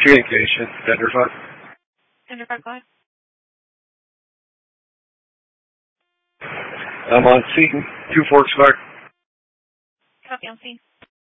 Communication, Tenderfuck. Tenderfuck, go ahead. I'm on scene, 2 Forks Park. Copy on scene.